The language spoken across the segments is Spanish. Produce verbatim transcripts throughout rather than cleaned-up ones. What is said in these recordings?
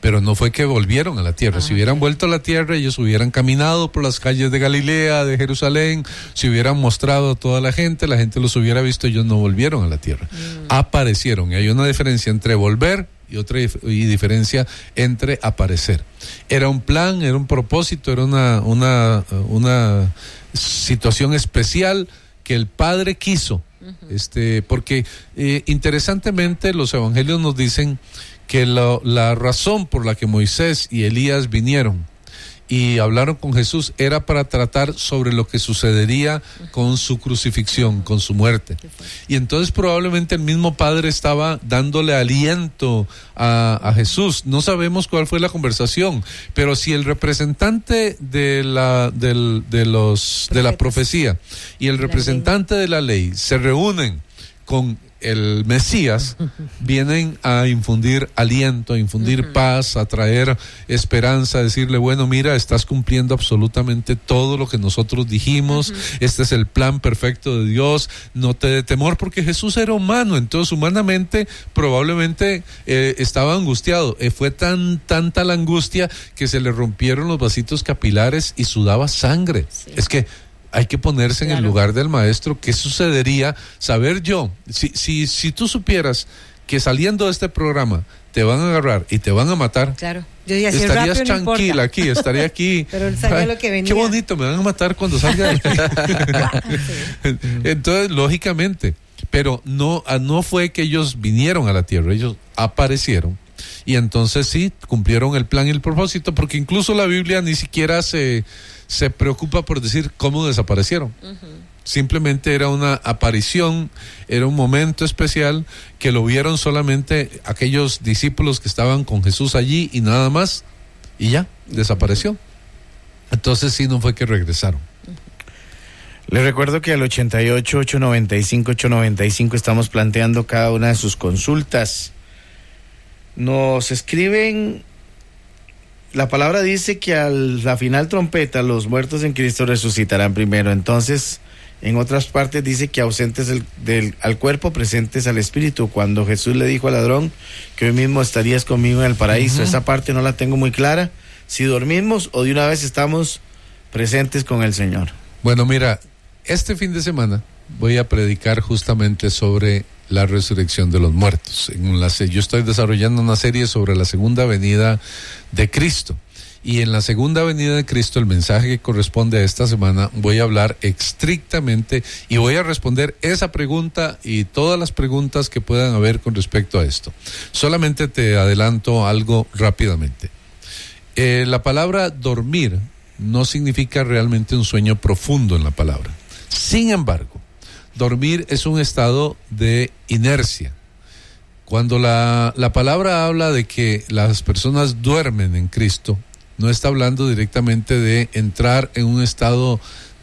pero no fue que volvieron a la tierra. Ah, si hubieran okay. vuelto a la tierra, ellos hubieran caminado por las calles de Galilea, de Jerusalén, se hubieran mostrado a toda la gente, la gente los hubiera visto, ellos no volvieron a la tierra. Mm. Aparecieron, y hay una diferencia entre volver y otra dif- y diferencia entre aparecer. Era un plan, era un propósito, era una, una, una situación especial que el Padre quiso, uh-huh. este, porque eh, interesantemente los evangelios nos dicen que lo, la razón por la que Moisés y Elías vinieron y hablaron con Jesús era para tratar sobre lo que sucedería con su crucifixión, con su muerte. Y entonces probablemente el mismo Padre estaba dándole aliento a, a Jesús. No sabemos cuál fue la conversación, pero si el representante de la, del, de los, de la profecía y el representante de la ley se reúnen con el Mesías, vienen a infundir aliento, a infundir uh-huh. paz, a traer esperanza, a decirle, bueno, mira, estás cumpliendo absolutamente todo lo que nosotros dijimos, uh-huh. este es el plan perfecto de Dios, no te dé temor, porque Jesús era humano, entonces humanamente probablemente eh, estaba angustiado, eh, fue tan tanta la angustia que se le rompieron los vasitos capilares y sudaba sangre. Sí. Es que hay que ponerse claro. en el lugar del maestro. ¿Qué sucedería? Saber yo, si, si, si tú supieras que saliendo de este programa te van a agarrar y te van a matar, claro. Yo decía, si estarías rápido, tranquila no aquí, estaría aquí. Pero él sabía lo que venía. Qué bonito, me van a matar cuando salga de aquí. Sí. Entonces, lógicamente, pero no, no fue que ellos vinieron a la tierra, ellos aparecieron. Y entonces sí, cumplieron el plan y el propósito, porque incluso la Biblia ni siquiera se, se preocupa por decir cómo desaparecieron. Uh-huh. Simplemente era una aparición, era un momento especial que lo vieron solamente aquellos discípulos que estaban con Jesús allí y nada más, y ya, desapareció. Entonces sí, no fue que regresaron. Les recuerdo que al ochenta y ocho, ochocientos noventa y cinco, ochocientos noventa y cinco estamos planteando cada una de sus consultas. Nos escriben, la palabra dice que a la final trompeta los muertos en Cristo resucitarán primero. Entonces, en otras partes dice que ausentes del, del, al cuerpo, presentes al espíritu. Cuando Jesús le dijo al ladrón que hoy mismo estarías conmigo en el paraíso, uh-huh. esa parte no la tengo muy clara. Si dormimos o de una vez estamos presentes con el Señor. Bueno, mira, este fin de semana voy a predicar justamente sobre la resurrección de los muertos. En la, yo estoy desarrollando una serie sobre la segunda venida de Cristo. Y en la segunda venida de Cristo, el mensaje que corresponde a esta semana, voy a hablar estrictamente y voy a responder esa pregunta y todas las preguntas que puedan haber con respecto a esto. Solamente te adelanto algo rápidamente. Eh, la palabra dormir no significa realmente un sueño profundo en la palabra. Sin embargo, dormir es un estado de inercia. Cuando la, la palabra habla de que las personas duermen en Cristo, no está hablando directamente de entrar en un estado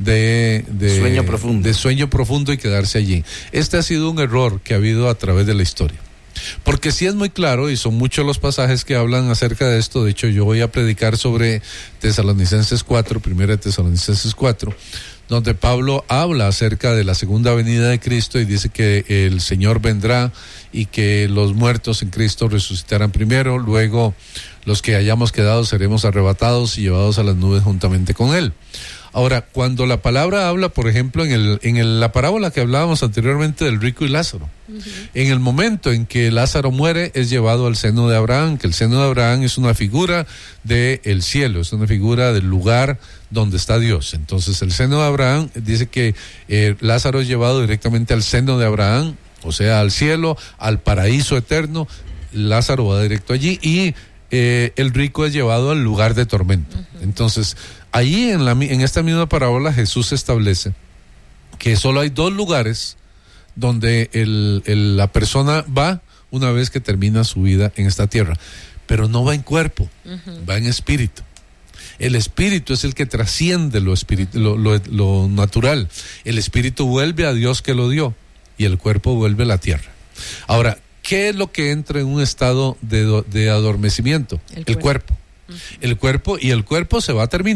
de, de, sueño profundo. de sueño profundo y quedarse allí. Este ha sido un error que ha habido a través de la historia. Porque sí es muy claro, y son muchos los pasajes que hablan acerca de esto. De hecho, yo voy a predicar sobre Tesalonicenses cuatro, primera de Tesalonicenses cuatro, donde Pablo habla acerca de la segunda venida de Cristo y dice que el Señor vendrá y que los muertos en Cristo resucitarán primero, luego los que hayamos quedado seremos arrebatados y llevados a las nubes juntamente con Él. Ahora, cuando la palabra habla, por ejemplo, en el en el, la parábola que hablábamos anteriormente del rico y Lázaro, uh-huh. en el momento en que Lázaro muere, es llevado al seno de Abraham, que el seno de Abraham es una figura del cielo, es una figura del lugar donde está Dios. Entonces, el seno de Abraham dice que eh, Lázaro es llevado directamente al seno de Abraham, o sea, al cielo, al paraíso eterno. Lázaro va directo allí y eh, el rico es llevado al lugar de tormento. Uh-huh. Entonces, allí en, la, en esta misma parábola Jesús establece que solo hay dos lugares donde el, el, la persona va una vez que termina su vida en esta tierra, pero no va en cuerpo, uh-huh. va en espíritu. El espíritu es el que trasciende lo, espíritu, lo, lo, lo natural. El espíritu vuelve a Dios que lo dio y el cuerpo vuelve a la tierra. Ahora, ¿qué es lo que entra en un estado de, de adormecimiento? El, el cuerpo. cuerpo. Uh-huh. El cuerpo, y el cuerpo se va a terminar,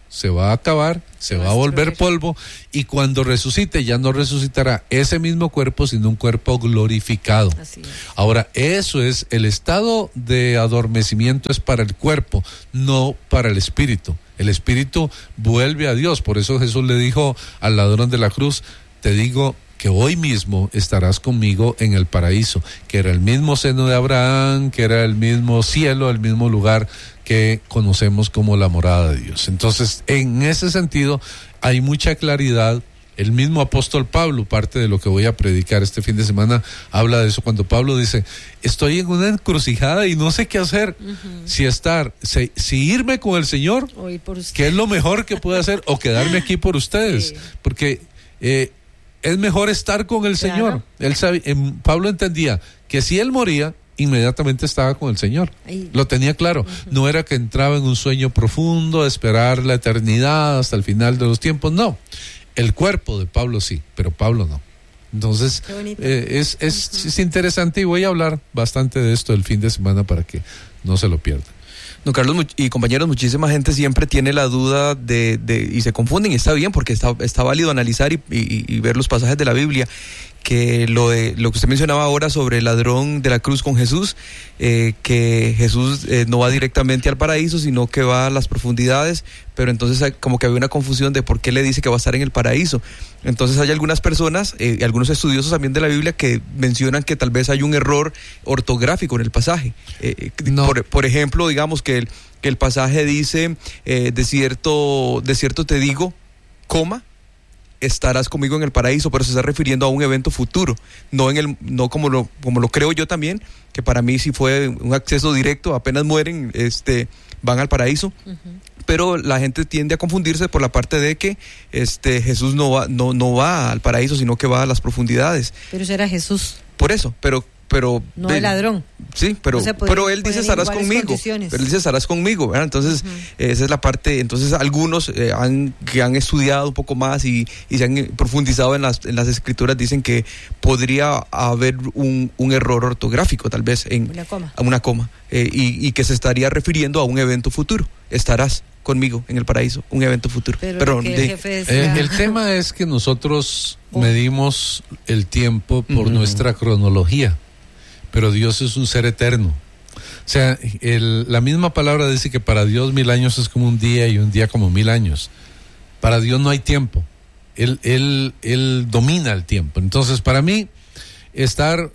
se va a acabar, se va a volver polvo, y cuando resucite ya no resucitará ese mismo cuerpo, sino un cuerpo glorificado. Así es. Ahora, eso es, el estado de adormecimiento es para el cuerpo, no para el espíritu. El espíritu vuelve a Dios, por eso Jesús le dijo al ladrón de la cruz, te digo que hoy mismo estarás conmigo en el paraíso, que era el mismo seno de Abraham, que era el mismo cielo, el mismo lugar que conocemos como la morada de Dios. Entonces, en ese sentido, hay mucha claridad. El mismo apóstol Pablo, parte de lo que voy a predicar este fin de semana, habla de eso, cuando Pablo dice, estoy en una encrucijada y no sé qué hacer, uh-huh. si estar, si, si irme con el Señor, que es lo mejor que puedo hacer, o quedarme aquí por ustedes, sí. porque eh, es mejor estar con el claro. Señor. Él sabe, eh, Pablo entendía que si él moría, inmediatamente estaba con el Señor. Ahí. Lo tenía claro. Uh-huh. No era que entraba en un sueño profundo, esperar la eternidad hasta el final de los tiempos, no. El cuerpo de Pablo sí, pero Pablo no. Entonces, eh, es, es, uh-huh. es interesante, y voy a hablar bastante de esto el fin de semana para que no se lo pierdan. Don Carlos y compañeros, muchísima gente siempre tiene la duda de, de y se confunden, y está bien porque está, está válido analizar y, y, y ver los pasajes de la Biblia, que lo de lo que usted mencionaba ahora sobre el ladrón de la cruz con Jesús, eh, que Jesús eh, no va directamente al paraíso, sino que va a las profundidades, pero entonces hay, como que había una confusión de por qué le dice que va a estar en el paraíso. Entonces hay algunas personas, eh, algunos estudiosos también de la Biblia, que mencionan que tal vez hay un error ortográfico en el pasaje. Eh, no. por, por ejemplo, digamos que el, que el pasaje dice, eh, de cierto, de cierto te digo, coma, estarás conmigo en el paraíso, pero se está refiriendo a un evento futuro, no en el, no como lo, como lo creo yo también, que para mí sí fue un acceso directo, apenas mueren, este, van al paraíso. Uh-huh. Pero la gente tiende a confundirse por la parte de que este Jesús no va, no, no va al paraíso, sino que va a las profundidades. Pero será Jesús. Por eso, pero pero no el ladrón. Sí, pero no puede, pero él dice estarás conmigo. Pero él dice estarás conmigo, ¿verdad? Entonces, uh-huh. esa es la parte. Entonces, algunos eh, han que han estudiado un poco más y, y se han profundizado en las en las escrituras, dicen que podría haber un, un error ortográfico, tal vez en una coma, una coma eh, y, y que se estaría refiriendo a un evento futuro. Estarás conmigo en el paraíso, un evento futuro. Pero Perdón, el, de, jefe decía... eh, el tema es que nosotros oh. medimos el tiempo por uh-huh. nuestra cronología, pero Dios es un ser eterno. O sea, el, la misma palabra dice que para Dios mil años es como un día y un día como mil años. Para Dios no hay tiempo. Él, él, él domina el tiempo. Entonces, para mí, estar,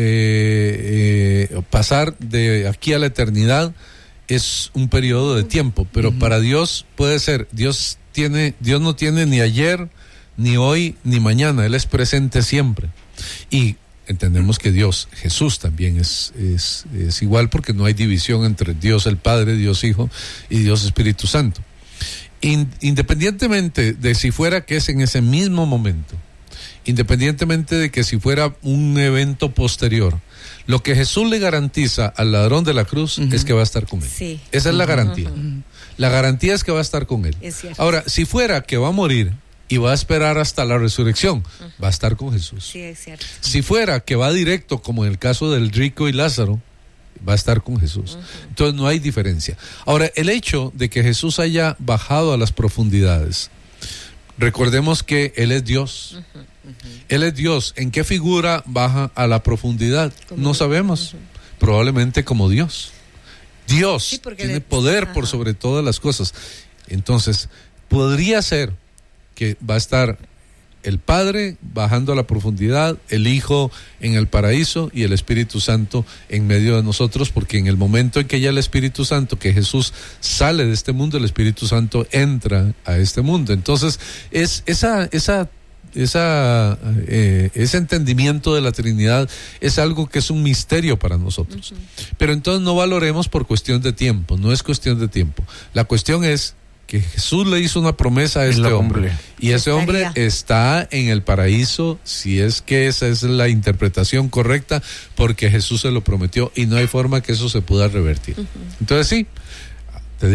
eh, eh, pasar de aquí a la eternidad es un periodo de tiempo, pero uh-huh. para Dios puede ser, Dios tiene, Dios no tiene ni ayer, ni hoy, ni mañana, Él es presente siempre. Y entendemos que Dios, Jesús también es, es, es igual, porque no hay división entre Dios el Padre, Dios Hijo y Dios Espíritu Santo. In, independientemente de si fuera que es en ese mismo momento, independientemente de que si fuera un evento posterior, lo que Jesús le garantiza al ladrón de la cruz uh-huh. es que va a estar con él. Sí. Esa es la garantía. Uh-huh. La garantía es que va a estar con él. Ahora, si fuera que va a morir y va a esperar hasta la resurrección, uh-huh. va a estar con Jesús. Sí, es cierto. Si fuera que va directo, como en el caso del rico y Lázaro, va a estar con Jesús. Uh-huh. Entonces no hay diferencia. Ahora, el hecho de que Jesús haya bajado a las profundidades, recordemos que Él es Dios. Uh-huh. Uh-huh. Él es Dios. ¿En qué figura baja a la profundidad? Como no sabemos. Uh-huh. Probablemente como Dios. Dios sí, tiene le... poder Ajá. por sobre todas las cosas. Entonces, podría ser que va a estar el Padre bajando a la profundidad, el Hijo en el paraíso y el Espíritu Santo en medio de nosotros, porque en el momento en que ya el Espíritu Santo, que Jesús sale de este mundo, el Espíritu Santo entra a este mundo. Entonces, es esa esa esa eh, ese entendimiento de la Trinidad es algo que es un misterio para nosotros. Uh-huh. Pero entonces no valoremos por cuestión de tiempo, no es cuestión de tiempo. La cuestión es que Jesús le hizo una promesa a este hombre, hombre y ese hombre está en el paraíso, si es que esa es la interpretación correcta, porque Jesús se lo prometió y no hay forma que eso se pueda revertir. Uh-huh. Entonces sí, te digo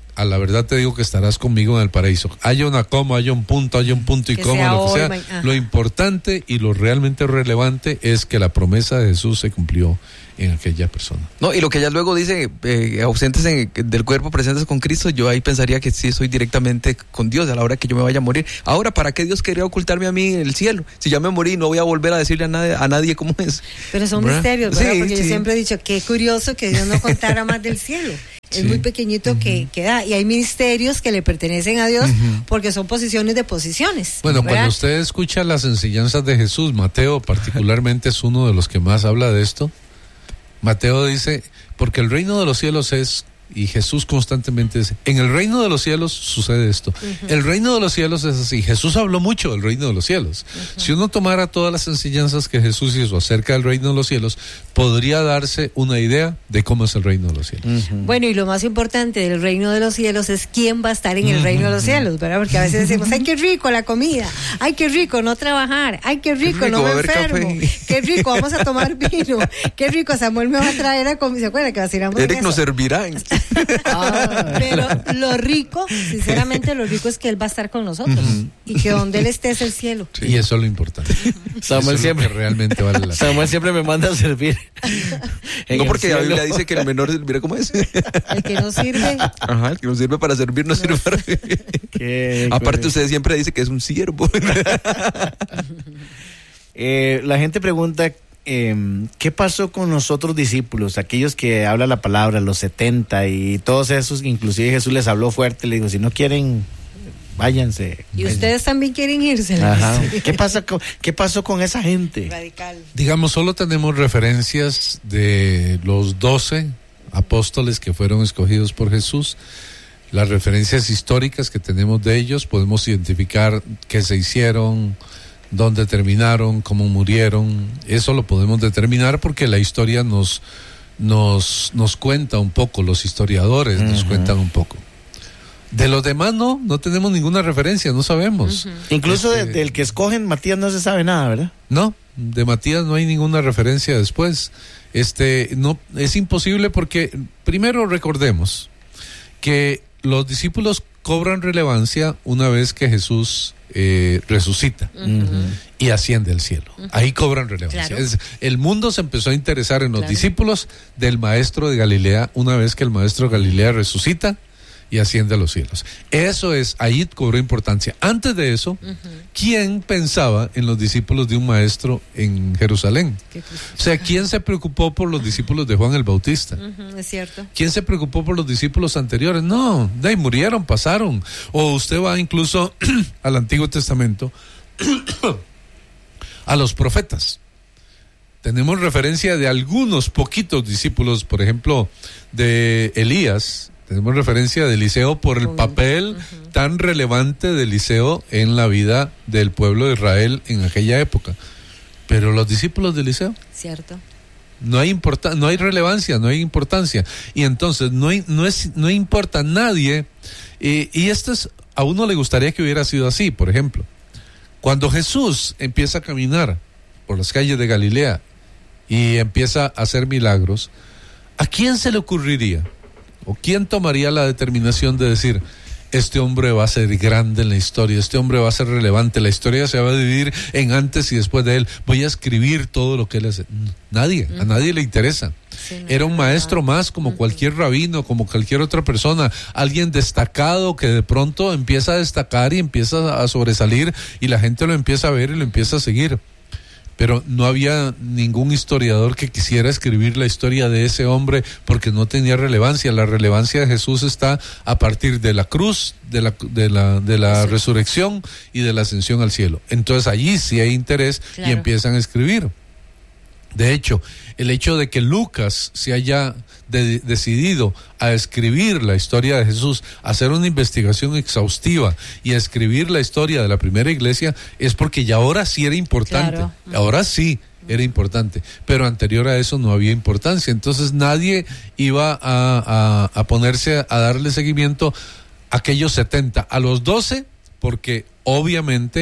a la verdad te digo que estarás conmigo en el paraíso. Haya una coma, haya un punto, haya un punto y que coma, lo que sea. Ajá. Lo importante y lo realmente relevante es que la promesa de Jesús se cumplió en aquella persona. No, y lo que ya luego dice, eh, ausentes en, del cuerpo, presentes con Cristo, yo ahí pensaría que sí soy directamente con Dios a la hora que yo me vaya a morir. Ahora, ¿para qué Dios quería ocultarme a mí en el cielo? Si ya me morí, no voy a volver a decirle a nadie, a nadie cómo es. Pero son ¿verdad? misterios, ¿verdad? Sí, Porque sí. yo siempre he dicho, qué curioso que Dios no contara más del cielo. Es Sí. muy pequeñito uh-huh. que, que da. Y hay misterios que le pertenecen a Dios uh-huh. porque son posiciones de posiciones. Bueno, ¿verdad? cuando usted escucha las enseñanzas de Jesús, Mateo particularmente es uno de los que más habla de esto. Mateo dice, porque el reino de los cielos es, y Jesús constantemente dice, en el reino de los cielos sucede esto. Uh-huh. El reino de los cielos es así. Jesús habló mucho del reino de los cielos. Uh-huh. Si uno tomara todas las enseñanzas que Jesús hizo acerca del reino de los cielos, podría darse una idea de cómo es el reino de los cielos. Uh-huh. Bueno, y lo más importante del reino de los cielos es quién va a estar en el uh-huh. reino de los cielos, ¿verdad? Porque a veces decimos, ay, qué rico la comida, ay, qué rico no trabajar, ay, qué rico, rico no me enfermo, qué rico, vamos a tomar vino, qué rico, Samuel me va a traer a comer, ¿se acuerda que vacilamos? Eric nos servirá. Ah, pero lo rico, sinceramente lo rico es que Él va a estar con nosotros uh-huh. y que donde Él esté es el cielo. Sí, y eso es lo importante. Samuel eso siempre es lo que realmente vale la Samuel siempre me manda a servir. No, porque la Biblia dice que el menor servirá, ¿cómo es? El que no sirve. Ajá, el que no sirve para servir no, no sirve para vivir. Aparte usted siempre dice que es un siervo. eh, la gente pregunta Eh, ¿qué pasó con los otros discípulos? Aquellos que habla la palabra, los setenta y todos esos, inclusive Jesús les habló fuerte, le digo, si no quieren, váyanse. Y váyanse. ustedes también quieren irse. Ajá. ¿Qué pasa con, qué pasó con esa gente? Radical. Digamos, solo tenemos referencias de los doce apóstoles que fueron escogidos por Jesús. Las referencias históricas que tenemos de ellos, podemos identificar qué se hicieron, dónde terminaron, cómo murieron. Eso lo podemos determinar porque la historia nos nos nos cuenta un poco, los historiadores uh-huh. nos cuentan un poco. De los demás no, no tenemos ninguna referencia, no sabemos. Uh-huh. Incluso este, de, del que escogen Matías no se sabe nada, ¿verdad? No, de Matías no hay ninguna referencia después. Este, no, es imposible porque, primero recordemos que los discípulos cobran relevancia una vez que Jesús Eh, resucita uh-huh. y asciende al cielo. Uh-huh. Ahí cobran relevancia. Claro. Es, el mundo se empezó a interesar en los claro. discípulos del maestro de Galilea una vez que el maestro de Galilea resucita y asciende a los cielos. Eso es, ahí cobró importancia. Antes de eso, uh-huh. ¿quién pensaba en los discípulos de un maestro en Jerusalén? O sea, ¿quién se preocupó por los discípulos de Juan el Bautista? Uh-huh, es cierto. ¿Quién se preocupó por los discípulos anteriores? No, de ahí murieron, pasaron. O usted va incluso al Antiguo Testamento, a los profetas. Tenemos referencia de algunos poquitos discípulos, por ejemplo, de Elías. Tenemos referencia de Eliseo por el papel uh-huh. tan relevante de Eliseo en la vida del pueblo de Israel en aquella época. Pero los discípulos de Eliseo, cierto. No hay importa, no hay relevancia, no hay importancia. Y entonces no hay, no es, no importa a nadie. Y, y esto es, a uno le gustaría que hubiera sido así, por ejemplo. Cuando Jesús empieza a caminar por las calles de Galilea y empieza a hacer milagros, ¿a quién se le ocurriría? ¿O quién tomaría la determinación de decir, este hombre va a ser grande en la historia, este hombre va a ser relevante, la historia se va a dividir en antes y después de él, voy a escribir todo lo que él hace? Nadie, uh-huh. a nadie le interesa. Sí, no, Era un maestro más como uh-huh. cualquier rabino, como cualquier otra persona, alguien destacado que de pronto empieza a destacar y empieza a sobresalir y la gente lo empieza a ver y lo empieza a seguir. Pero no había ningún historiador que quisiera escribir la historia de ese hombre porque no tenía relevancia. La relevancia de Jesús está a partir de la cruz, de la, de la, de la sí. resurrección y de la ascensión al cielo. Entonces allí sí hay interés claro. y empiezan a escribir. De hecho, el hecho de que Lucas se haya de, decidido a escribir la historia de Jesús, a hacer una investigación exhaustiva y a escribir la historia de la primera iglesia, es porque ya ahora sí era importante. Claro. Ahora sí era importante, pero anterior a eso no había importancia. Entonces nadie iba a, a, a ponerse a darle seguimiento a aquellos setenta, a los doce, porque obviamente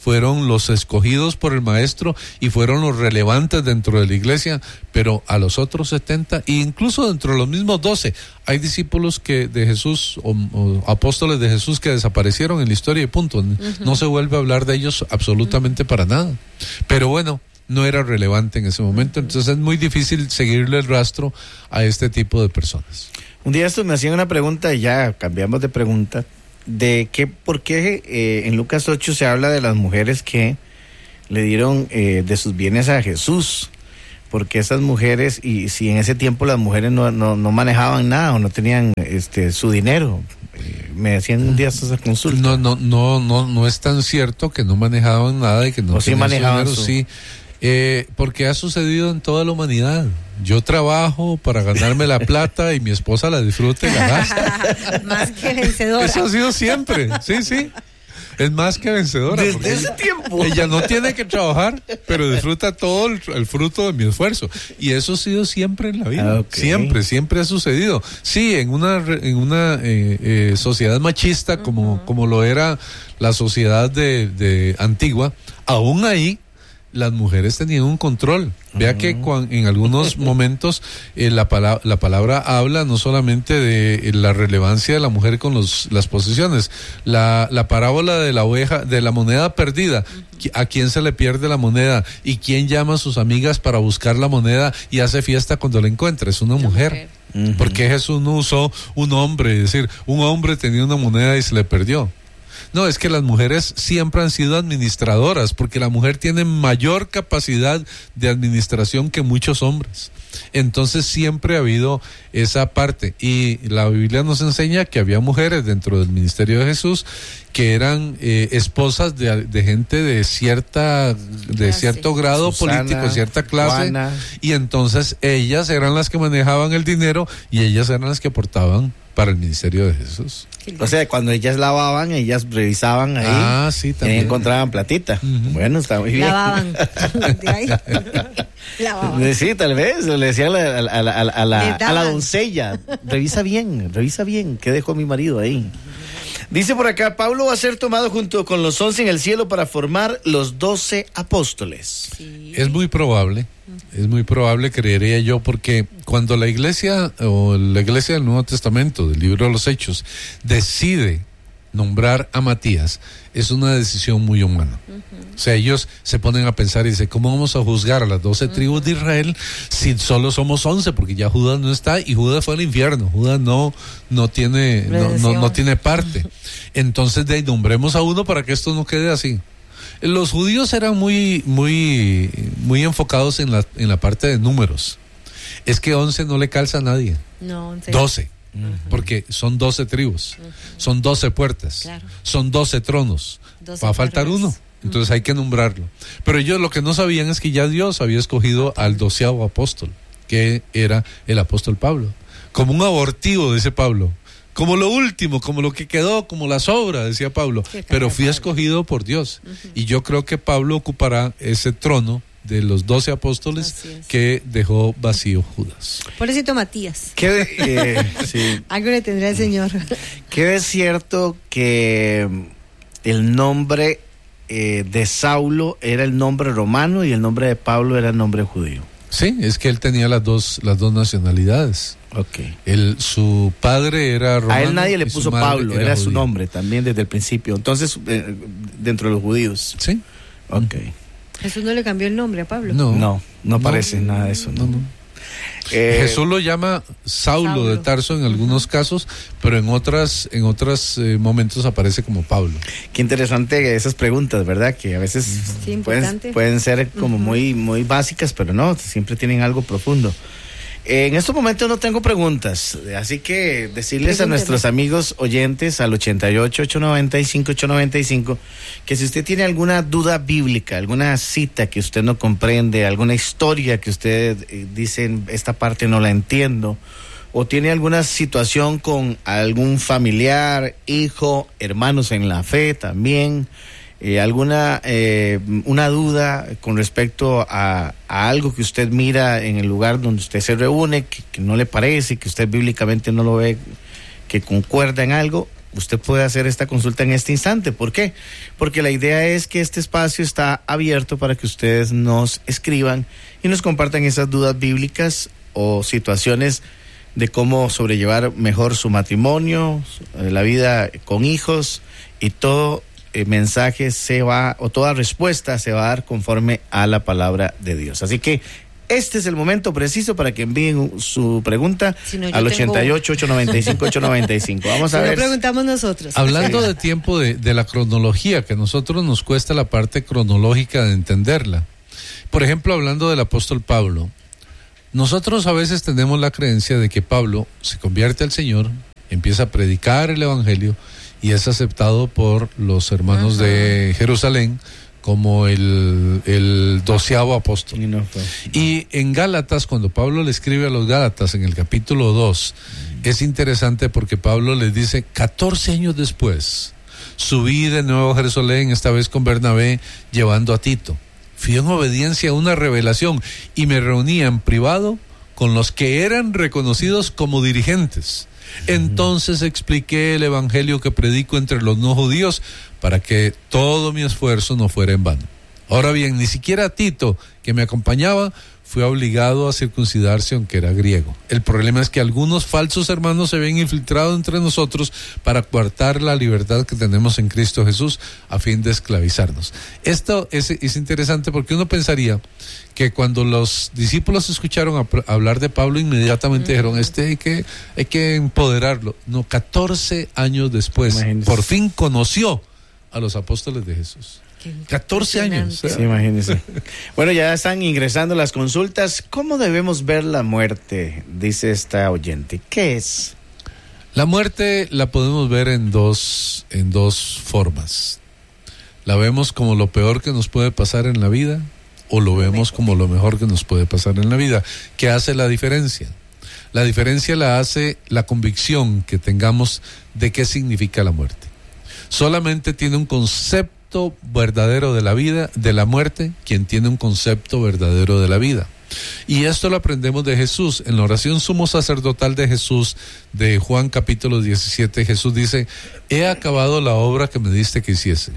fueron los escogidos por el maestro y fueron los relevantes dentro de la iglesia, pero a los otros setenta, e incluso dentro de los mismos doce, hay discípulos que de Jesús o, o apóstoles de Jesús que desaparecieron en la historia y punto. Uh-huh. No se vuelve a hablar de ellos absolutamente uh-huh. para nada. Pero bueno, no era relevante en ese momento, entonces es muy difícil seguirle el rastro a este tipo de personas. Un día estos me hacían una pregunta y ya cambiamos de pregunta, de que por qué eh, en Lucas ocho se habla de las mujeres que le dieron eh, de sus bienes a Jesús, porque esas mujeres, y si en ese tiempo las mujeres no, no, no manejaban nada o no tenían este su dinero, eh, me decían un día esa consulta. No, no, no, no, no es tan cierto que no manejaban nada y que no o sí manejaban dinero, su... sí. Eh, porque ha sucedido en toda la humanidad. Yo trabajo para ganarme la plata y mi esposa la disfruta y la gasta. Más que vencedora. Eso ha sido siempre, sí, sí. Es más que vencedora. Desde ese ella, tiempo. Ella no tiene que trabajar, pero disfruta todo el, el fruto de mi esfuerzo. Y eso ha sido siempre en la vida. Okay. Siempre, siempre ha sucedido. Sí, en una, en una eh, eh, sociedad machista como, uh-huh. como lo era la sociedad de, de antigua, aún ahí las mujeres tenían un control. Vea uh-huh. que cuando, en algunos momentos eh, la, pala- la palabra habla no solamente de eh, la relevancia de la mujer con los, las posesiones. La, la parábola de la oveja, de la moneda perdida. Uh-huh. ¿A quién se le pierde la moneda? ¿Y quién llama a sus amigas para buscar la moneda y hace fiesta cuando la encuentra? Es una mujer. mujer. Uh-huh. ¿Por qué Jesús no usó un hombre? Es decir, un hombre tenía una moneda y se le perdió. No, es que las mujeres siempre han sido administradoras, porque la mujer tiene mayor capacidad de administración que muchos hombres. Entonces siempre ha habido esa parte. Y la Biblia nos enseña que había mujeres dentro del ministerio de Jesús que eran eh, esposas de, de gente de cierta, de cierto grado Susana, político, cierta clase. Juana. Y entonces ellas eran las que manejaban el dinero y ellas eran las que aportaban para el ministerio de Jesús. O sea, cuando ellas lavaban, ellas revisaban ahí. Ah, sí, también. Y encontraban platita. Uh-huh. Bueno, está muy bien. Lavaban. De ahí. Lavaban. Sí, tal vez. Le decía a la, a la, a la, a la, a la doncella, revisa bien, revisa bien, ¿qué dejó mi marido ahí? Dice por acá, Pablo va a ser tomado junto con los once en el cielo para formar los doce apóstoles. Sí. Es muy probable. Es muy probable, creería yo, porque cuando la iglesia o la iglesia del Nuevo Testamento, del libro de los Hechos, decide nombrar a Matías, es una decisión muy humana. Uh-huh. O sea, ellos se ponen a pensar y dicen, ¿cómo vamos a juzgar a las doce uh-huh. tribus de Israel si solo somos once? Porque ya Judas no está y Judas fue al infierno. Judas no, no tiene, no, no, no tiene parte. Uh-huh. Entonces, de ahí nombremos a uno para que esto no quede así. Los judíos eran muy, muy, muy enfocados en la, en la parte de números. Es que once no le calza a nadie. No, once. doce. Uh-huh. Porque son doce tribus, uh-huh. son doce puertas, claro. son doce tronos. doce Va a faltar uno. Entonces uh-huh. hay que nombrarlo. Pero ellos lo que no sabían es que ya Dios había escogido uh-huh. al doceavo apóstol, que era el apóstol Pablo. Como un abortivo, dice Pablo. Como lo último, como lo que quedó, como la sobra, decía Pablo. Pero fui escogido por Dios. Uh-huh. Y yo creo que Pablo ocupará ese trono de los doce apóstoles que dejó vacío Judas. Pobrecito Matías. ¿Qué de, eh, sí. Algo le tendrá el Señor. ¿Qué es cierto que el nombre eh, de Saulo era el nombre romano y el nombre de Pablo era el nombre judío? Sí, es que él tenía las dos, las dos nacionalidades. Okay. Él, su padre era romano. A él nadie le puso Pablo, era, era su judío. Nombre también desde el principio. Entonces, eh, dentro de los judíos. Sí. Ok. Jesús no le cambió el nombre a Pablo. No, no, no parece no, nada de eso. No, no. Eh, Jesús lo llama Saulo, Saulo de Tarso en algunos uh-huh. casos, pero en otras, en otros eh, momentos aparece como Pablo. Qué interesante esas preguntas, ¿verdad? Que a veces sí, pueden, pueden ser como uh-huh. muy, muy básicas, pero no, siempre tienen algo profundo. En estos momentos no tengo preguntas, así que decirles a nuestros amigos oyentes al ochenta y ocho, ochocientos noventa y cinco, ochocientos noventa y cinco que si usted tiene alguna duda bíblica, alguna cita que usted no comprende, alguna historia que usted eh, dice esta parte no la entiendo, o tiene alguna situación con algún familiar, hijo, hermanos en la fe también, Eh, alguna eh, una duda con respecto a, a algo que usted mira en el lugar donde usted se reúne, que, que no le parece, que usted bíblicamente no lo ve, que concuerda en algo, usted puede hacer esta consulta en este instante. ¿Por qué? Porque la idea es que este espacio está abierto para que ustedes nos escriban y nos compartan esas dudas bíblicas o situaciones de cómo sobrellevar mejor su matrimonio, la vida con hijos, y todo eh, mensaje se va, o toda respuesta se va a dar conforme a la palabra de Dios. Así que este es el momento preciso para que envíen su pregunta si no, al ochenta y ocho, ochocientos noventa y cinco, ochocientos noventa y cinco. Vamos a si ver. Lo preguntamos nosotros. Hablando de tiempo de, de la cronología, que a nosotros nos cuesta la parte cronológica de entenderla. Por ejemplo, hablando del apóstol Pablo, nosotros a veces tenemos la creencia de que Pablo se convierte al Señor, empieza a predicar el evangelio y es aceptado por los hermanos uh-huh. de Jerusalén como el, el doceavo apóstol. Y, no y en Gálatas, cuando Pablo le escribe a los Gálatas en el capítulo dos, uh-huh. es interesante porque Pablo les dice, catorce años después, subí de nuevo a Jerusalén, esta vez con Bernabé, llevando a Tito. Fui en obediencia a una revelación y me reunía en privado con los que eran reconocidos como dirigentes. Entonces expliqué el evangelio que predico entre los no judíos para que todo mi esfuerzo no fuera en vano. Ahora bien, ni siquiera Tito, que me acompañaba, fue obligado a circuncidarse aunque era griego. El problema es que algunos falsos hermanos se habían infiltrado entre nosotros para coartar la libertad que tenemos en Cristo Jesús a fin de esclavizarnos. Esto es, es interesante porque uno pensaría que cuando los discípulos escucharon a, a hablar de Pablo, inmediatamente uh-huh. dijeron, este hay que, hay que empoderarlo. No, catorce años después, imagínese. Por fin conoció a los apóstoles de Jesús. catorce años. Sí, imagínense. Bueno, ya están ingresando las consultas. ¿Cómo debemos ver la muerte? Dice esta oyente. ¿Qué es? La muerte la podemos ver en dos, en dos formas. La vemos como lo peor que nos puede pasar en la vida o lo vemos como lo mejor que nos puede pasar en la vida. ¿Qué hace la diferencia? La diferencia la hace la convicción que tengamos de qué significa la muerte. Solamente tiene un concepto verdadero de la vida, de la muerte, quien tiene un concepto verdadero de la vida. Y esto lo aprendemos de Jesús. En la oración sumo sacerdotal de Jesús, de Juan capítulo diecisiete, Jesús dice, he acabado la obra que me diste que hiciese.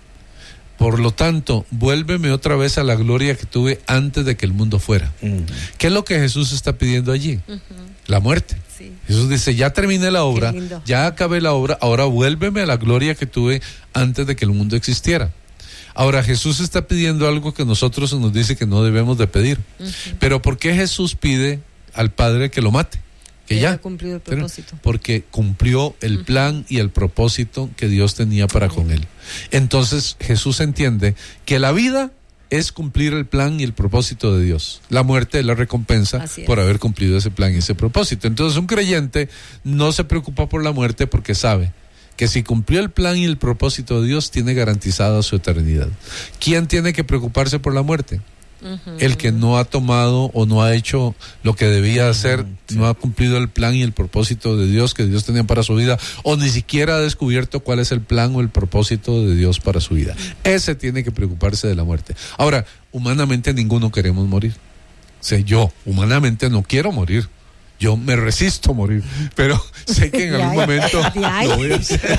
Por lo tanto, vuélveme otra vez a la gloria que tuve antes de que el mundo fuera. Uh-huh. ¿Qué es lo que Jesús está pidiendo allí? Uh-huh. La muerte. Sí. Jesús dice, ya terminé la obra, ya acabé la obra, ahora vuélveme a la gloria que tuve antes de que el mundo existiera. Ahora, Jesús está pidiendo algo que nosotros nos dice que no debemos de pedir. Uh-huh. Pero ¿por qué Jesús pide al Padre que lo mate? Que ya, ya cumplió el propósito. Porque cumplió el uh-huh. plan y el propósito que Dios tenía para uh-huh. con él. Entonces Jesús entiende que la vida es cumplir el plan y el propósito de Dios. La muerte es la recompensa por haber cumplido ese plan y ese propósito. Entonces un creyente no se preocupa por la muerte porque sabe que si cumplió el plan y el propósito de Dios, tiene garantizada su eternidad. ¿Quién tiene que preocuparse por la muerte? Uh-huh. El que no ha tomado o no ha hecho lo que debía hacer, uh-huh, sí. no ha cumplido el plan y el propósito de Dios que Dios tenía para su vida, o ni siquiera ha descubierto cuál es el plan o el propósito de Dios para su vida. Uh-huh. Ese tiene que preocuparse de la muerte. Ahora, humanamente ninguno queremos morir. O sea, yo humanamente no quiero morir. Yo me resisto a morir, pero sé que en algún momento lo voy a hacer.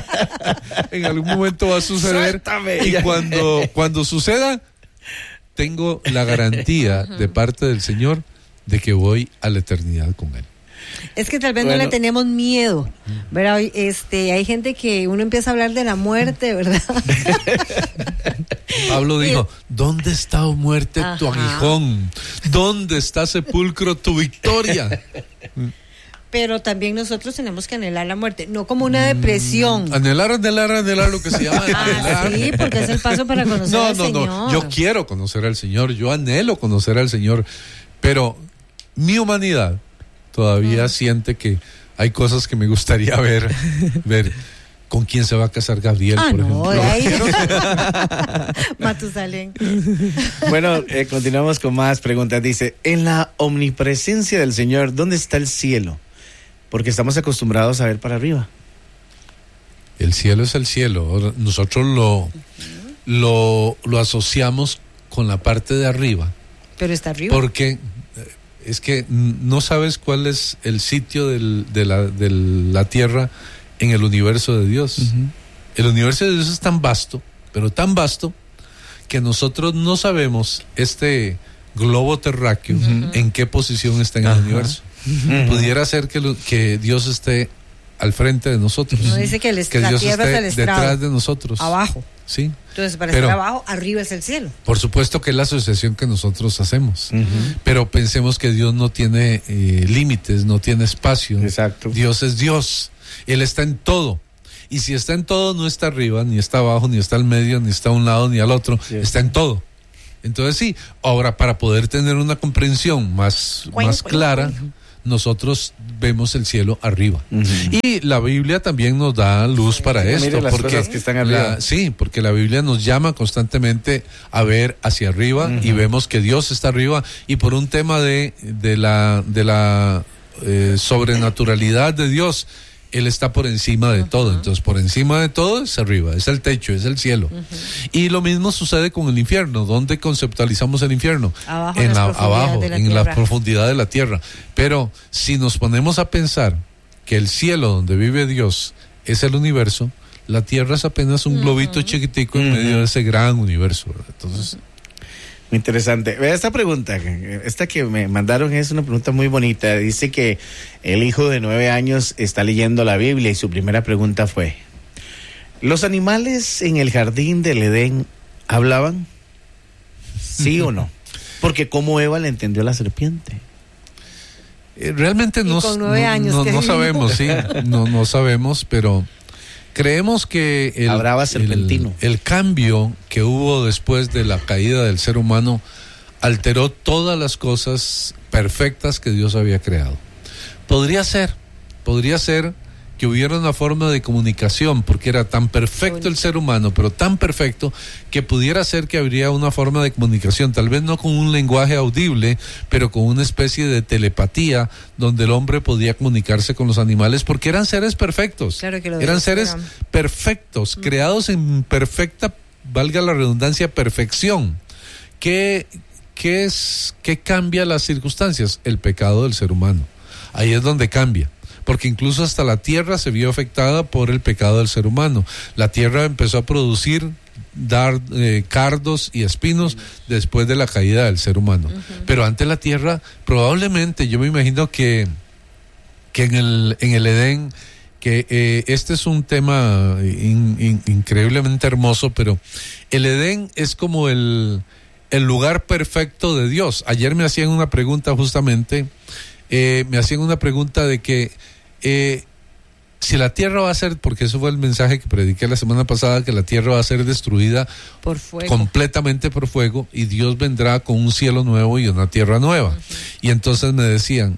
En algún momento va a suceder. Suéltame. Y cuando, cuando suceda, tengo la garantía de parte del Señor de que voy a la eternidad con Él. Es que tal vez bueno. no le tenemos miedo, ¿verdad? Este, hay gente que uno empieza a hablar de la muerte, ¿verdad? Pablo dijo, ¿dónde está, oh muerte, Ajá. tu aguijón? ¿Dónde está, sepulcro, tu victoria? Pero también nosotros tenemos que anhelar la muerte, no como una depresión. Mm, anhelar, anhelar, anhelar, lo que se llama anhelar. Ah, sí, porque es el paso para conocer no, al no, Señor. No, yo quiero conocer al Señor, yo anhelo conocer al Señor, pero mi humanidad todavía mm. siente que hay cosas que me gustaría ver, ver con quién se va a casar Gabriel, ah, por no, ejemplo. Ahí... Matusalén. Bueno, eh, continuamos con más preguntas. Dice, en la omnipresencia del Señor, ¿dónde está el cielo? Porque estamos acostumbrados a ver para arriba. El cielo es el cielo. Nosotros lo, lo, lo asociamos con la parte de arriba. Pero está arriba. Porque es que no sabes cuál es el sitio del, de, la, de la tierra en el universo de Dios. Uh-huh. El universo de Dios es tan vasto, pero tan vasto, que nosotros no sabemos este globo terráqueo uh-huh. en qué posición está en uh-huh. el universo. Uh-huh. Pudiera ser que, lo, que Dios esté al frente de nosotros. No dice que, el, que la Dios tierra esté es el estrado, detrás de nosotros. Abajo. Sí. Entonces, para pero, estar abajo, arriba es el cielo. Por supuesto que es la asociación que nosotros hacemos. Uh-huh. Pero pensemos que Dios no tiene eh, límites, no tiene espacio. Exacto. Dios es Dios. Él está en todo. Y si está en todo, no está arriba, ni está abajo, ni está al medio, ni está a un lado, ni al otro. Sí. Está en todo. Entonces sí, ahora para poder tener una comprensión más, cuén, más cuén, clara, cuén. nosotros vemos el cielo arriba. Uh-huh. Y la Biblia también nos da luz sí, para esto. Mire las porque cosas que están arriba. La, sí, porque la Biblia nos llama constantemente a ver hacia arriba uh-huh. y vemos que Dios está arriba. Y por un tema de, de la, de la eh, sobrenaturalidad de Dios, Él está por encima de uh-huh. todo. Entonces, por encima de todo es arriba, es el techo, es el cielo. Uh-huh. Y lo mismo sucede con el infierno. ¿Dónde conceptualizamos el infierno? Abajo, en la, abajo, la en la profundidad de la tierra. Pero si nos ponemos a pensar que el cielo donde vive Dios es el universo, la tierra es apenas un uh-huh. globito chiquitico en uh-huh. medio de ese gran universo. Entonces... Uh-huh. Muy interesante. Vea esta pregunta, esta que me mandaron es una pregunta muy bonita. Dice que el hijo de nueve años está leyendo la Biblia y su primera pregunta fue: ¿los animales en el jardín del Edén hablaban? ¿Sí o no? Porque ¿cómo Eva le entendió a la serpiente? Eh, realmente no, con nueve años, no, no, no sabemos, sí, no, no sabemos, pero creemos que el, el, el cambio que hubo después de la caída del ser humano alteró todas las cosas perfectas que Dios había creado. Podría ser, podría ser que hubiera una forma de comunicación, porque era tan perfecto el ser humano, pero tan perfecto que pudiera ser que habría una forma de comunicación, tal vez no con un lenguaje audible, pero con una especie de telepatía, donde el hombre podía comunicarse con los animales, porque eran seres perfectos, claro que lo eran seres perfectos, mm. creados en perfecta, valga la redundancia, perfección. ¿Qué, qué es, qué cambia las circunstancias? El pecado del ser humano. Ahí es donde cambia. Porque incluso hasta la tierra se vio afectada por el pecado del ser humano. La tierra empezó a producir, dar eh, cardos y espinos después de la caída del ser humano. Uh-huh. Pero antes la tierra, probablemente, yo me imagino que, que en el, en el Edén, que eh, este es un tema in, in, increíblemente hermoso, pero el Edén es como el, el lugar perfecto de Dios. Ayer me hacían una pregunta justamente, eh, me hacían una pregunta de que Eh, si la tierra va a ser, porque eso fue el mensaje que prediqué la semana pasada, que la tierra va a ser destruida por fuego, completamente por fuego, y Dios vendrá con un cielo nuevo y una tierra nueva. Uh-huh. Y entonces me decían,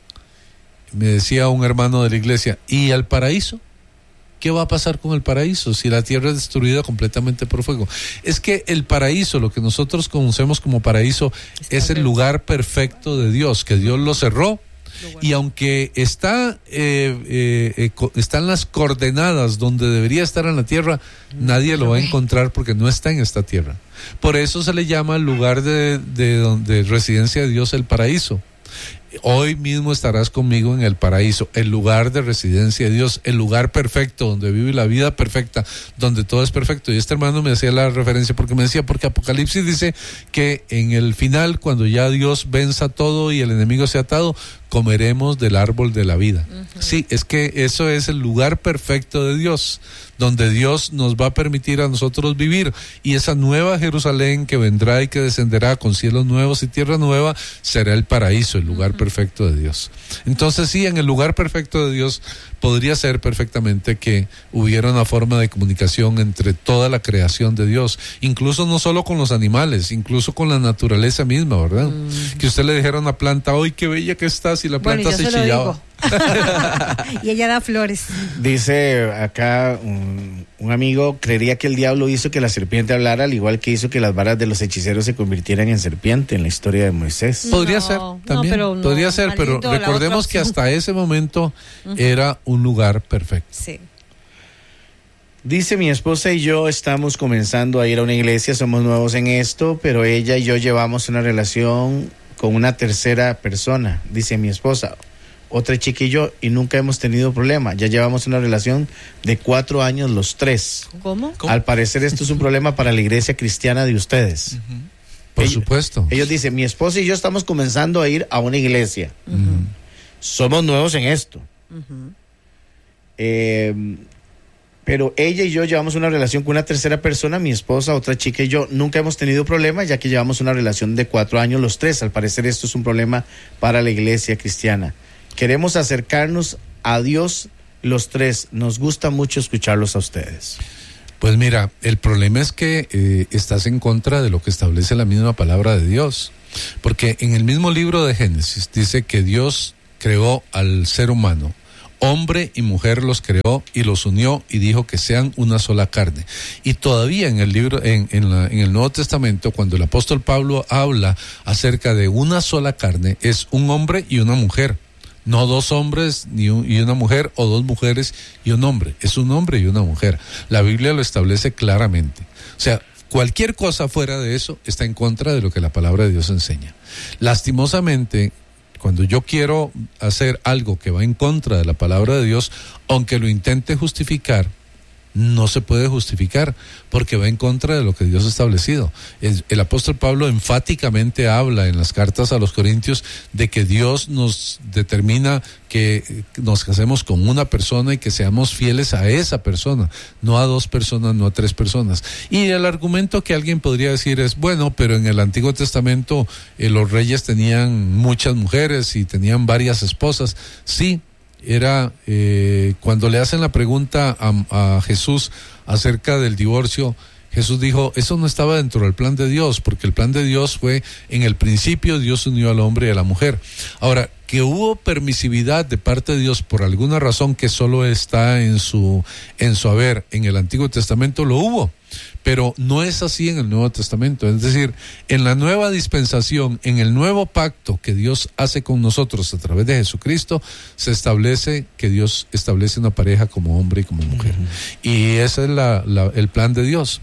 me decía un hermano de la iglesia, ¿y el paraíso? ¿Qué va a pasar con el paraíso si la tierra es destruida completamente por fuego? Es que el paraíso, lo que nosotros conocemos como paraíso, está es el bien. lugar perfecto de Dios, que Dios lo cerró. Y aunque está eh, eh, eh, están las coordenadas donde debería estar en la tierra, nadie lo va a encontrar porque no está en esta tierra. Por eso se le llama el lugar de, de donde residencia de Dios el paraíso. Hoy mismo estarás conmigo en el paraíso, el lugar de residencia de Dios, el lugar perfecto, donde vive la vida perfecta, donde todo es perfecto. Y este hermano me hacía la referencia porque me decía, porque Apocalipsis dice que en el final, cuando ya Dios venza todo y el enemigo sea atado, comeremos del árbol de la vida. Uh-huh. Sí, es que eso es el lugar perfecto de Dios, donde Dios nos va a permitir a nosotros vivir, y esa nueva Jerusalén que vendrá y que descenderá con cielos nuevos y tierra nueva será el paraíso, el lugar uh-huh. perfecto de Dios. Entonces sí, en el lugar perfecto de Dios podría ser perfectamente que hubiera una forma de comunicación entre toda la creación de Dios, incluso no solo con los animales, incluso con la naturaleza misma, ¿verdad? Mm. Que usted le dijera a una planta, ¡ay, qué bella que estás! Y la planta bueno, se, se chillaba. Y ella da flores. Dice acá un, un amigo, creería que el diablo hizo que la serpiente hablara, al igual que hizo que las varas de los hechiceros se convirtieran en serpiente en la historia de Moisés. Podría no, ser, también. No, pero no, podría ser, pero recordemos que hasta ese momento uh-huh. era un lugar perfecto. Sí. Dice, mi esposa y yo estamos comenzando a ir a una iglesia, somos nuevos en esto, pero ella y yo llevamos una relación con una tercera persona. Dice mi esposa, otra chica y yo, y nunca hemos tenido problema. Ya llevamos una relación de cuatro años los tres. ¿Cómo? ¿Cómo? Al parecer esto es un problema para la iglesia cristiana de ustedes. Uh-huh. Por ellos, supuesto. Ellos dicen, mi esposa y yo estamos comenzando a ir a una iglesia. Uh-huh. Somos nuevos en esto. Uh-huh. Eh, pero ella y yo llevamos una relación con una tercera persona, mi esposa, otra chica y yo. Nunca hemos tenido problemas, ya que llevamos una relación de cuatro años los tres. Al parecer esto es un problema para la iglesia cristiana. Queremos acercarnos a Dios los tres. Nos gusta mucho escucharlos a ustedes. Pues mira, el problema es que eh, estás en contra de lo que establece la misma palabra de Dios. Porque en el mismo libro de Génesis dice que Dios creó al ser humano. Hombre y mujer los creó y los unió y dijo que sean una sola carne. Y todavía en el libro, en, en, la, en el Nuevo Testamento, cuando el apóstol Pablo habla acerca de una sola carne, es un hombre y una mujer. No dos hombres ni un, y una mujer, o dos mujeres y un hombre. Es un hombre y una mujer. La Biblia lo establece claramente. O sea, cualquier cosa fuera de eso está en contra de lo que la palabra de Dios enseña. Lastimosamente, cuando yo quiero hacer algo que va en contra de la palabra de Dios, aunque lo intente justificar, no se puede justificar porque va en contra de lo que Dios ha establecido. El, el apóstol Pablo enfáticamente habla en las cartas a los Corintios de que Dios nos determina que nos casemos con una persona y que seamos fieles a esa persona, no a dos personas, no a tres personas. Y el argumento que alguien podría decir es, bueno, pero en el Antiguo Testamento eh, los reyes tenían muchas mujeres y tenían varias esposas. Sí, era eh, cuando le hacen la pregunta a, a Jesús acerca del divorcio, Jesús dijo, eso no estaba dentro del plan de Dios, porque el plan de Dios fue, en el principio Dios unió al hombre y a la mujer. Ahora, que hubo permisividad de parte de Dios por alguna razón que solo está en su, en su haber, en el Antiguo Testamento lo hubo, pero no es así en el Nuevo Testamento. Es decir, en la nueva dispensación, en el nuevo pacto que Dios hace con nosotros a través de Jesucristo, se establece que Dios establece una pareja como hombre y como mujer. Uh-huh. Y ese es la, la, el plan de Dios.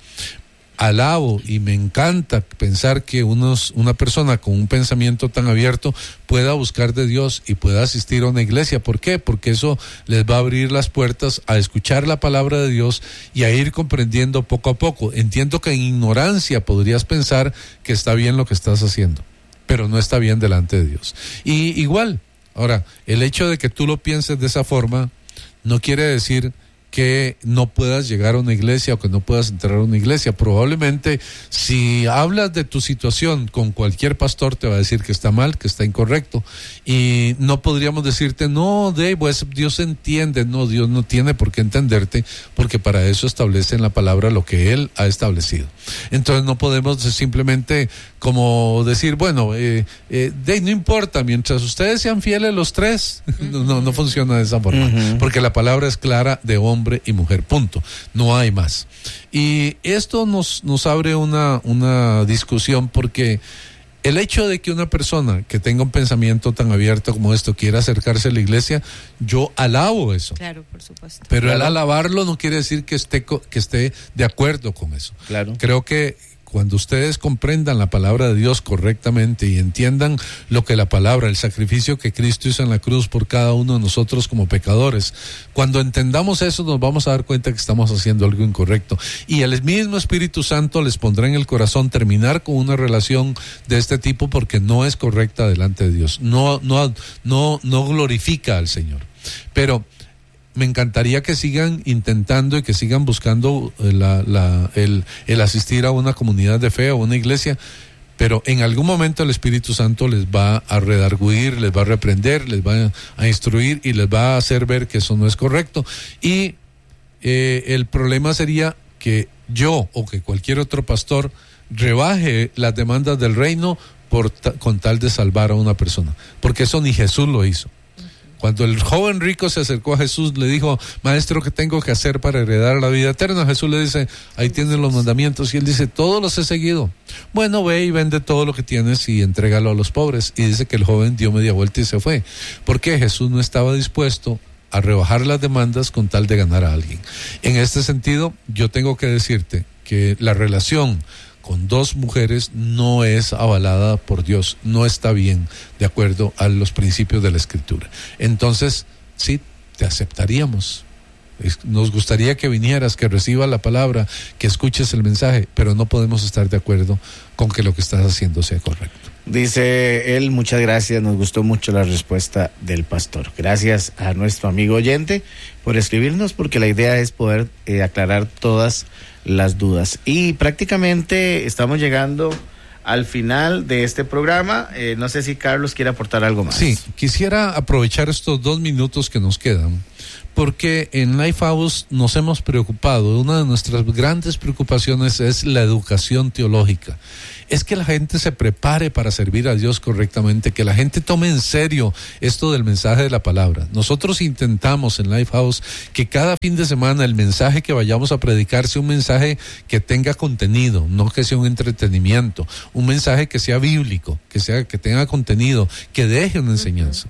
Alabo y me encanta pensar que unos, una persona con un pensamiento tan abierto pueda buscar de Dios y pueda asistir a una iglesia. ¿Por qué? Porque eso les va a abrir las puertas a escuchar la palabra de Dios y a ir comprendiendo poco a poco. Entiendo que en ignorancia podrías pensar que está bien lo que estás haciendo, pero no está bien delante de Dios. Y igual, ahora, el hecho de que tú lo pienses de esa forma no quiere decir que no puedas llegar a una iglesia o que no puedas entrar a una iglesia. Probablemente si hablas de tu situación con cualquier pastor te va a decir que está mal, que está incorrecto, y no podríamos decirte, no, Dave, pues Dios entiende. No, Dios no tiene por qué entenderte, porque para eso establece en la palabra lo que Él ha establecido. Entonces no podemos simplemente como decir, bueno, eh, eh, Dave, no importa, mientras ustedes sean fieles los tres. no, no, no funciona de esa forma, uh-huh. porque la palabra es clara de hombre hombre y mujer, punto, no hay más. Y esto nos, nos abre una, una discusión, porque el hecho de que una persona que tenga un pensamiento tan abierto como esto quiera acercarse a la iglesia, yo alabo eso. Claro, por supuesto. Pero claro. el alabarlo no quiere decir que esté, que esté de acuerdo con eso. Claro. Creo que cuando ustedes comprendan la palabra de Dios correctamente y entiendan lo que la palabra, el sacrificio que Cristo hizo en la cruz por cada uno de nosotros como pecadores, cuando entendamos eso nos vamos a dar cuenta que estamos haciendo algo incorrecto. Y el mismo Espíritu Santo les pondrá en el corazón terminar con una relación de este tipo, porque no es correcta delante de Dios. No, no, no, no glorifica al Señor. Pero me encantaría que sigan intentando y que sigan buscando la, la, el, el asistir a una comunidad de fe o una iglesia, pero en algún momento el Espíritu Santo les va a redarguir, les va a reprender, les va a instruir y les va a hacer ver que eso no es correcto. Y eh, el problema sería que yo o que cualquier otro pastor rebaje las demandas del reino por ta- con tal de salvar a una persona, porque eso ni Jesús lo hizo. Cuando el joven rico se acercó a Jesús, le dijo, maestro, ¿qué tengo que hacer para heredar la vida eterna? Jesús le dice, ahí tienen los mandamientos. Y él dice, todos los he seguido. Bueno, ve y vende todo lo que tienes y entrégalo a los pobres. Y dice que el joven dio media vuelta y se fue. Porque Jesús no estaba dispuesto a rebajar las demandas con tal de ganar a alguien. En este sentido, yo tengo que decirte que la relación con dos mujeres no es avalada por Dios, no está bien de acuerdo a los principios de la Escritura. Entonces, sí, te aceptaríamos. Nos gustaría que vinieras, que recibas la palabra, que escuches el mensaje, pero no podemos estar de acuerdo con que lo que estás haciendo sea correcto. Dice él, muchas gracias, nos gustó mucho la respuesta del pastor. Gracias a nuestro amigo oyente por escribirnos, porque la idea es poder eh, aclarar todas las dudas. Y prácticamente estamos llegando al final de este programa. Eh, no sé si Carlos quiere aportar algo más. Sí, quisiera aprovechar estos dos minutos que nos quedan, porque en Lifehouse nos hemos preocupado, una de nuestras grandes preocupaciones es la educación teológica. Es que la gente se prepare para servir a Dios correctamente, que la gente tome en serio esto del mensaje de la palabra. Nosotros intentamos en Lifehouse que cada fin de semana el mensaje que vayamos a predicar sea un mensaje que tenga contenido, no que sea un entretenimiento, un mensaje que sea bíblico, que sea, que tenga contenido, que deje una enseñanza.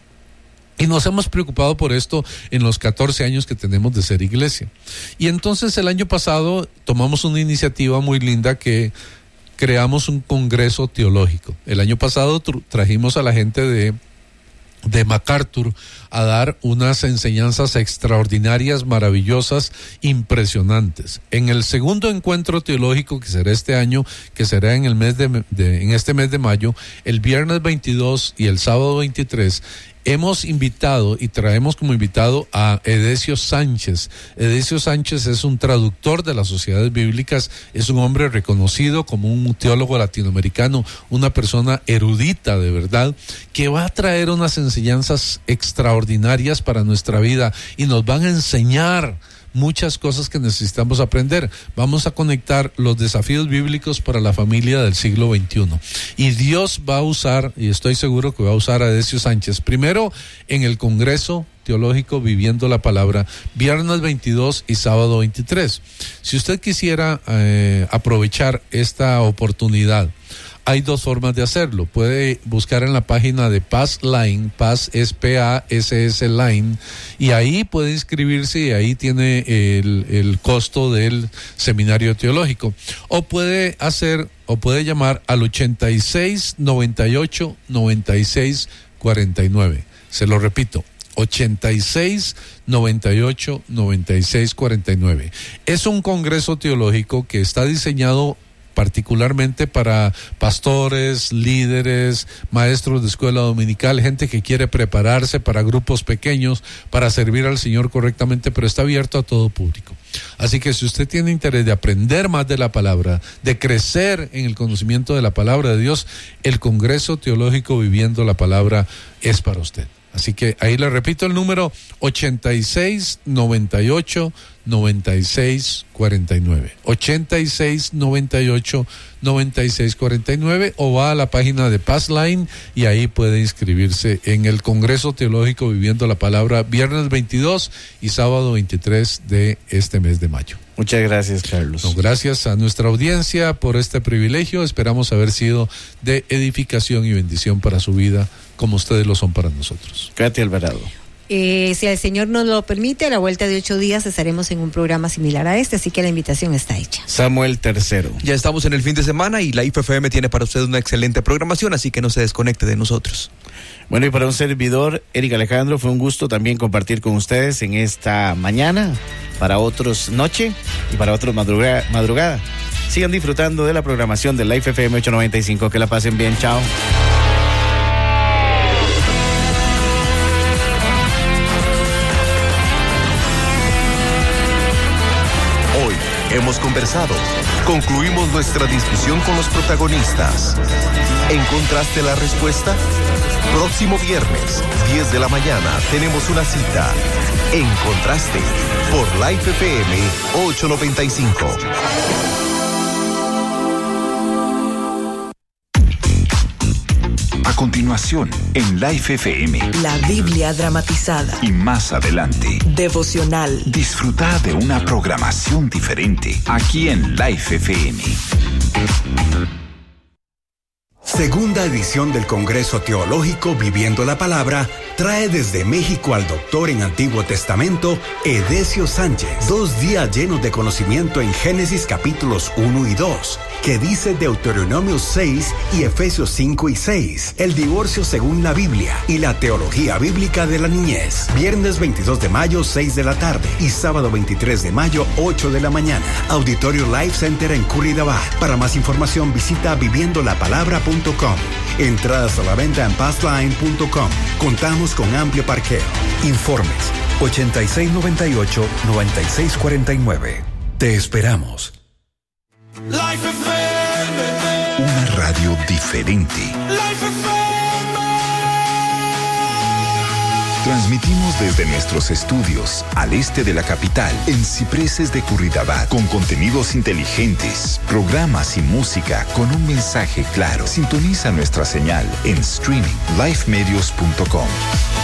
Y nos hemos preocupado por esto en los catorce años que tenemos de ser iglesia. Y entonces el año pasado tomamos una iniciativa muy linda que creamos un congreso teológico. El año pasado tr- trajimos a la gente de, de MacArthur a dar unas enseñanzas extraordinarias, maravillosas, impresionantes. En el segundo encuentro teológico, que será este año, que será en el mes de, de en este mes de mayo, el viernes veintidós y el sábado veintitrés, hemos invitado y traemos como invitado a Edesio Sánchez. Edesio Sánchez es un traductor de las sociedades bíblicas, es un hombre reconocido como un teólogo latinoamericano, una persona erudita de verdad, que va a traer unas enseñanzas extraordinarias para nuestra vida y nos van a enseñar muchas cosas que necesitamos aprender. Vamos a conectar los desafíos bíblicos para la familia del siglo veintiuno. Y Dios va a usar, y estoy seguro que va a usar a Edesio Sánchez, primero en el Congreso Teológico Viviendo la Palabra, viernes veintidós y sábado veintitrés. Si usted quisiera eh, aprovechar esta oportunidad, hay dos formas de hacerlo. Puede buscar en la página de Paz Line, Paz es P A S S Line, y ahí puede inscribirse y ahí tiene el, el costo del seminario teológico. O puede hacer, o puede llamar al ochenta y seis, noventa y ocho, noventa y seis, cuarenta y nueve. Se lo repito, ochenta y seis, noventa y ocho, noventa y seis, cuarenta y nueve. Es un congreso teológico que está diseñado particularmente para pastores, líderes, maestros de escuela dominical, gente que quiere prepararse para grupos pequeños, para servir al Señor correctamente, pero está abierto a todo público. Así que si usted tiene interés de aprender más de la palabra, de crecer en el conocimiento de la palabra de Dios, el Congreso Teológico Viviendo la Palabra es para usted. Así que ahí le repito el número ochenta y seis, noventa y ocho, noventa y seis, cuarenta y nueve. ochenta y seis, noventa y ocho, noventa y seis, cuarenta y nueve, o va a la página de Paz Line y ahí puede inscribirse en el Congreso Teológico Viviendo la Palabra, viernes veintidós y sábado veintitrés de este mes de mayo. Muchas gracias, Carlos. No, gracias a nuestra audiencia por este privilegio. Esperamos haber sido de edificación y bendición para su vida, como ustedes lo son para nosotros. Katy Alvarado. Eh, si el Señor nos lo permite, a la vuelta de ocho días estaremos en un programa similar a este, así que la invitación está hecha. Samuel Tercero. Ya estamos en el fin de semana y la I F F M tiene para usted una excelente programación, así que no se desconecte de nosotros. Bueno, y para un servidor, Eric Alejandro, fue un gusto también compartir con ustedes en esta mañana, para otros noche y para otros madrugada. madrugada. Sigan disfrutando de la programación de la I F F M ochocientos noventa y cinco. Que la pasen bien. Chao. Hemos conversado, concluimos nuestra discusión con los protagonistas. ¿Encontraste la respuesta? Próximo viernes, diez de la mañana, tenemos una cita. Encontraste por la I F F M ochocientos noventa y cinco. A continuación, en Life F M. La Biblia dramatizada. Y más adelante. Devocional. Disfruta de una programación diferente aquí en Life F M. Segunda edición del Congreso Teológico Viviendo la Palabra trae desde México al doctor en Antiguo Testamento, Edesio Sánchez. Dos días llenos de conocimiento en Génesis capítulos uno y dos, que dice Deuteronomio seis y Efesios cinco y seis, el divorcio según la Biblia y la teología bíblica de la niñez. Viernes veintidós de mayo, seis de la tarde y sábado veintitrés de mayo, ocho de la mañana. Auditorio Life Center en Curridabat. Para más información visita viviendo la palabra punto com. Entradas a la venta en passline punto com. Contamos con amplio parqueo. Informes ochenta y seis noventa y ocho, noventa y seis cuarenta y nueve. Te esperamos. Una radio diferente. Transmitimos desde nuestros estudios al este de la capital, en Cipreses de Curridabat, con contenidos inteligentes, programas y música con un mensaje claro. Sintoniza nuestra señal en streaming life medios punto com.